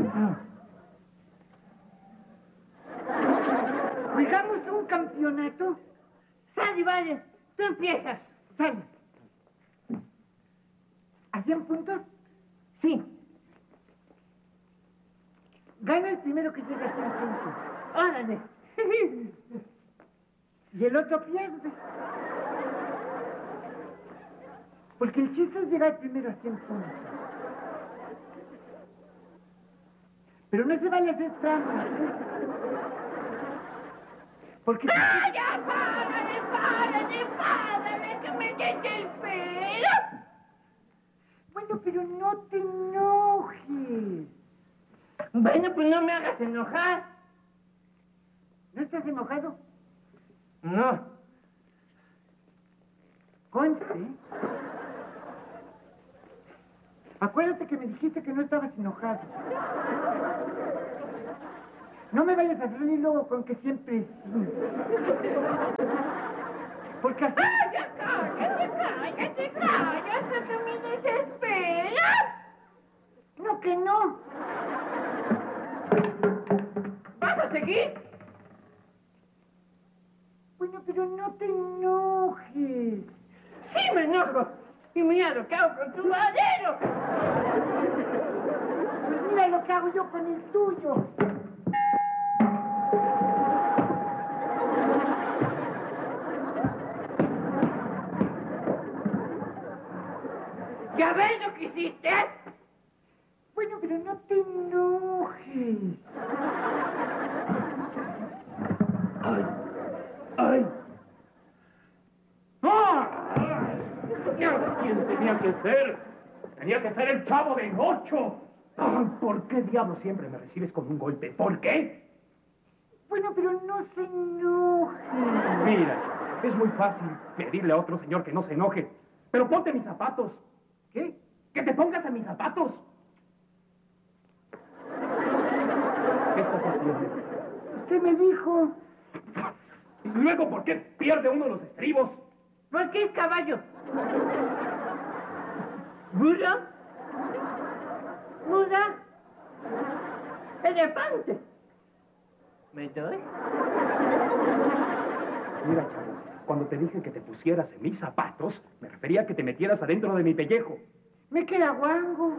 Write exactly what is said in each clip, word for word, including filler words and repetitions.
¿Jugamos un campeonato? Sale, vale. Tú empiezas. Sale. ¿Hacían puntos? Sí. Gana el primero que llegue a cien puntos. Órale. Y el otro pierde. Porque el chiste es llegar primero a cien puntos. Pero no se vale hacer trampas, ¿eh? Porque... ¡Ah, ya! ¡Párale, párale, párale! ¡Que me desespero! Bueno, pero no te enojes. Bueno, pues no me hagas enojar. ¿No estás enojado? No. Conste. Acuérdate que me dijiste que no estabas enojado. No me vayas a salir luego con que siempre sí. Porque así... ¡Ah, ya cállate, cállate, cállate! ¡Que me desesperas! No, que no. ¿Vas a seguir? Bueno, pero no te enojes. Sí me enojo. Y mira lo que hago con tu madero. Pues mira lo que hago yo con el tuyo. ¿Ya ves lo que hiciste? Bueno, pero no te enojes. ¡Ay! ¡Ay! ¡Ah! ¿Quién tenía que ser? Tenía que ser el Chavo del Ocho. Ay, ¿por qué diablo siempre me recibes con un golpe? ¿Por qué? Bueno, pero no se enoje. Mira, es muy fácil pedirle a otro señor que no se enoje. Pero ponte mis zapatos. ¿Qué? ¡Que te pongas en mis zapatos! ¿Qué estás haciendo? Usted me dijo... Y luego, ¿por qué pierde uno los estribos? ¿Por qué es caballo? ¿Burro? ¿Muda? ¿Elefante? ¿Me doy? Mira, chavo, cuando te dije que te pusieras en mis zapatos, me refería a que te metieras adentro de mi pellejo. Me queda guango.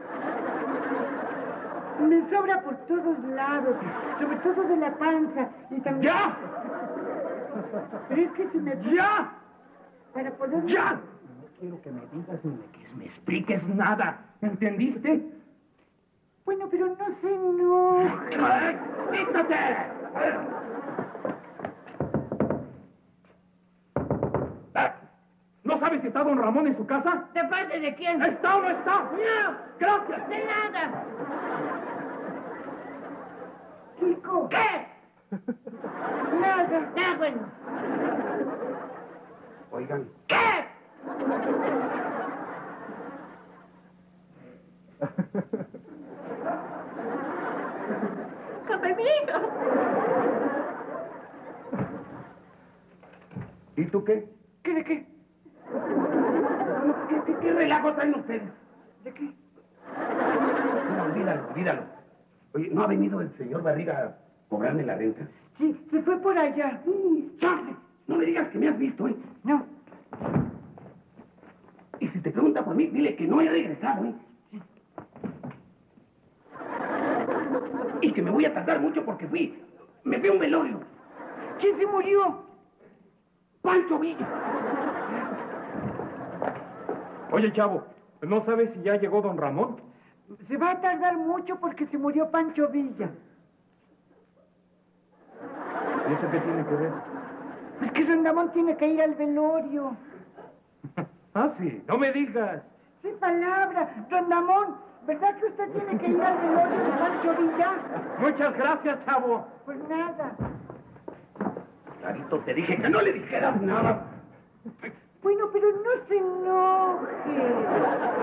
Me sobra por todos lados, sobre todo de la panza y también... ¡Ya! Pero es que si me... ¡Ya! Para poder... ¡Ya! No quiero que me digas ni que me expliques nada. ¿Entendiste? Bueno, pero no se enoje. ¡Ay, ¡quítate! Ah, ¿no sabes si está don Ramón en su casa? ¿De parte de quién? ¿Está o no está? ¡No! ¡Gracias! ¡De nada! Chico. ¿Qué? Nada. Ah, bueno. Oigan. ¿Qué? ¡Conmigo! ¿Y tú qué? ¿Qué de qué? ¿Qué, qué, qué relajo traen ustedes? ¿De qué? No, olvídalo, olvídalo. Oye, ¿no ha venido el señor Barriga a cobrarme la renta? Sí, se fue por allá. ¡Charlie! No me digas que me has visto, ¿eh? No. Y si te pregunta por mí, dile que no he regresado, ¿eh? Sí. Y que me voy a tardar mucho porque fui... Me fui a un velorio. ¿Quién se murió? ¡Pancho Villa! Oye, chavo, ¿no sabes si ya llegó don Ramón? Se va a tardar mucho porque se murió Pancho Villa. ¿Y eso qué tiene que ver? Pues que Rondamón tiene que ir al velorio. Ah, sí, no me digas. Sin palabra, Rondamón, ¿verdad que usted tiene que ir al velorio de Pancho Villa? Muchas gracias, chavo. Pues nada. Clarito, te dije que no le dijeras nada. Bueno, pero no se enoje.